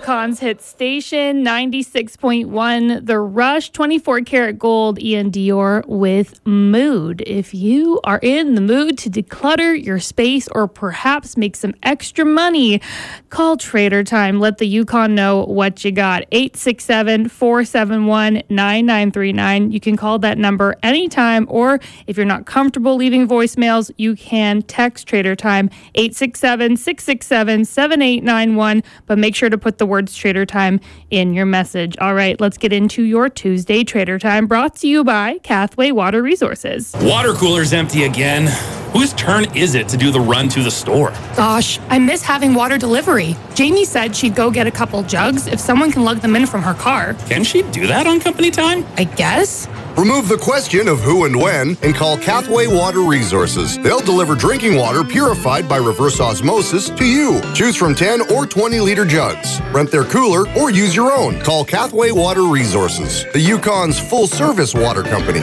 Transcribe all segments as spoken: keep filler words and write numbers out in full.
Yukon's hit station, ninety-six point one The Rush, twenty-four karat gold, Ian Dior with Mood. If you are in the mood to declutter your space or perhaps make some extra money, call Trader Time. Let the Yukon know what you got. eight six seven, four seven one, nine nine three nine. You can call that number anytime, or if you're not comfortable leaving voicemails, you can text Trader Time, eight six seven, six six seven, seven eight nine one. But make sure to put the words Trader Time in your message. All right, let's get into your Tuesday Trader Time, brought to you by Cathway Water Resources. Water cooler's empty again. Whose turn is it to do the run to the store? Gosh, I miss having water delivery. Jamie said she'd go get a couple jugs if someone can lug them in from her car. Can she do that on company time? I guess. Remove the question of who and when and call Cathway Water Resources. They'll deliver drinking water purified by reverse osmosis to you. Choose from ten or twenty liter jugs. Rent their cooler or use your own. Call Cathway Water Resources, the Yukon's full-service water company.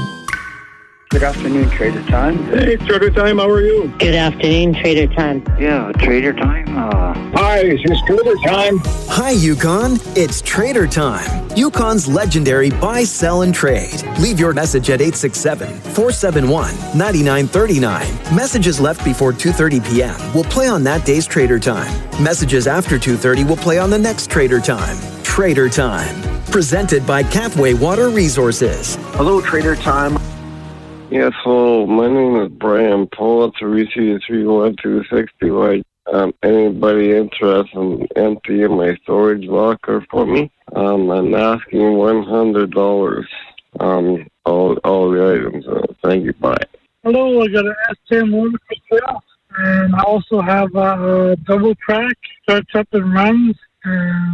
Good afternoon, Trader Time. Hey, Trader Time, how are you? Good afternoon, Trader Time. Yeah, Trader Time. Uh... Hi, it's Trader Time. Hi, Yukon. It's Trader Time. Yukon's legendary buy, sell, and trade. Leave your message at eight six seven, four seven one, nine nine three nine. Messages left before two thirty p.m. will play on that day's Trader Time. Messages after two thirty will play on the next Trader Time. Trader Time. Presented by Cathway Water Resources. Hello, Trader Time. Yes, hello. My name is Brian Paul, three C three one two six two. Um, anybody interested in emptying my storage locker for me? Um, I'm asking one hundred dollars. Um, all all the items. Uh, thank you. Bye. Hello, I got an S ten motor for sale, and I also have a, a double track, starts up and runs. And